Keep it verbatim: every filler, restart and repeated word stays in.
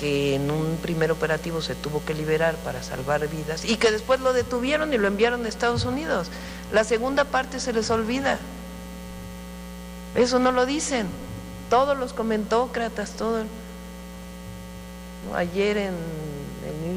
que en un primer operativo se tuvo que liberar para salvar vidas y que después lo detuvieron y lo enviaron a Estados Unidos. La segunda parte se les olvida. Eso no lo dicen. Todos los comentócratas, todo. Ayer en